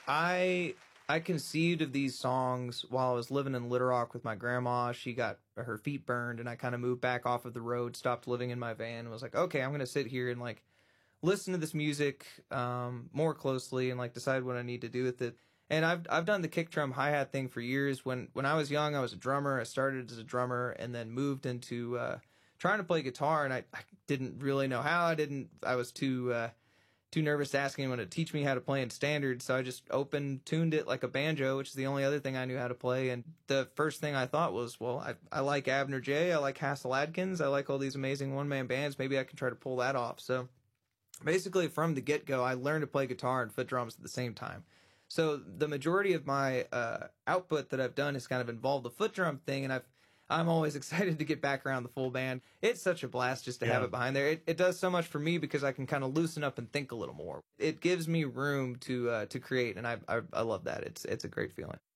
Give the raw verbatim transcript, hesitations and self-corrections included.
I I conceived of these songs while I was living in Little Rock with my grandma. She got her feet burned, and I kind of moved back off of the road, stopped living in my van, and was like, okay, I'm going to sit here and like listen to this music um, more closely and like decide what I need to do with it. And I've I've done the kick drum hi hat thing for years. When when I was young, I was a drummer. I started as a drummer and then moved into uh, trying to play guitar, and I, I didn't really know how. I didn't. I was too. Uh, too nervous to ask anyone to teach me how to play in standard, so I just open tuned it like a banjo, which is the only other thing I knew how to play. And the first thing I thought was, well, I, I like Abner J, I like Hassel Adkins, I like all these amazing one-man bands, maybe I can try to pull that off. So basically from the get-go, I learned to play guitar and foot drums at the same time. So the majority of my uh, output that I've done has kind of involved the foot drum thing, and I've I'm always excited to get back around the full band. It's such a blast just to yeah. have it behind there. It, it does so much for me because I can kind of loosen up and think a little more. It gives me room to uh, to create, and I, I I love that. It's it's a great feeling.